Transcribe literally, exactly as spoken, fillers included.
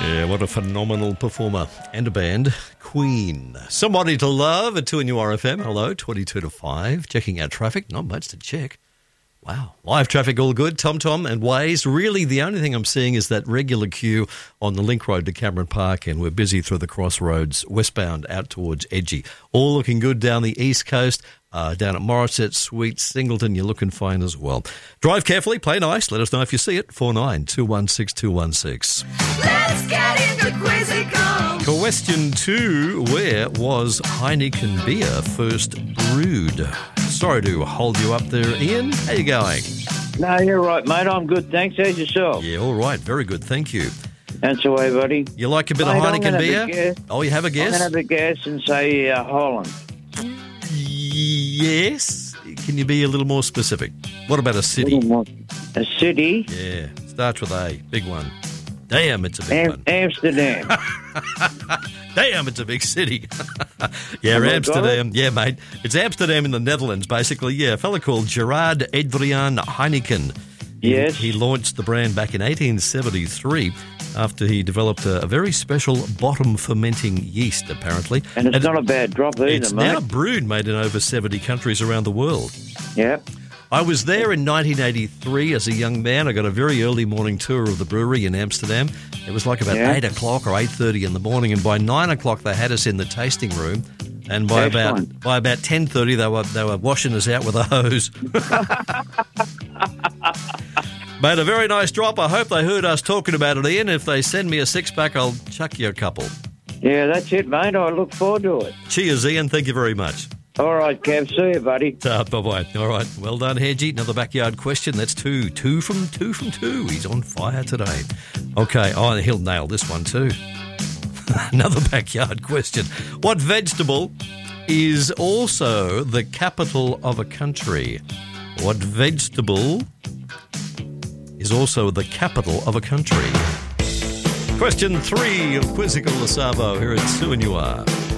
Yeah, what a phenomenal performer and a band, Queen. Somebody to Love at two N U R F M. Hello, twenty-two to five. Checking out traffic. Not much to check. Wow. Live traffic all good. TomTom and Waze. Really, the only thing I'm seeing is that regular queue on the Link Road to Cameron Park, and we're busy through the crossroads westbound out towards Edgy. All looking good down the east coast. Uh, down at Morisset, Sweet, Singleton, you're looking fine as well. Drive carefully, play nice. Let us know if you see it. four nine two one six two one six. Let's get into Quizzical. Question two, where was Heineken beer first brewed? Sorry to hold you up there, Ian. How you going? No, you're right, mate. I'm good, thanks. How's yourself? Yeah, all right. Very good, thank you. That's the way, buddy. You like a bit Mate, of I'm Heineken gonna beer? have a guess. Oh, you have a I'm guess? going to have a guess and say uh, Holland. Yes. Can you be a little more specific? What about a city? A city? Yeah, starts with A. Big one. Damn, it's a big Am- one. Amsterdam. Damn, it's a big city. yeah, Have I got Amsterdam. Yeah, mate. It's Amsterdam in the Netherlands, basically. Yeah, a fella called Gerard Adriaan Heineken. He- Yes. He launched the brand back in eighteen seventy-three after he developed a, a very special bottom fermenting yeast, apparently. And it's not a bad drop either, It's mate. now brewed, made in over seventy countries around the world. Yep. I was there in nineteen eighty-three as a young man. I got a very early morning tour of the brewery in Amsterdam. It was like about Yeah. eight o'clock or eight thirty in the morning, and by nine o'clock they had us in the tasting room. And by Excellent. about by about ten thirty they were they were washing us out with a hose. Made a very nice drop. I hope they heard us talking about it, Ian. If they send me a six pack, I'll chuck you a couple. Yeah, that's it, mate. I look forward to it. Cheers, Ian. Thank you very much. All right, Kev. See you, buddy. Uh, bye-bye. All right. Well done, Hedgie. Another backyard question. That's two. Two from two from two. He's on fire today. Okay. Oh, he'll nail this one too. Another backyard question. What vegetable is also the capital of a country? What vegetable is also the capital of a country? Question three of Quizzical Lasabo here at two N U R.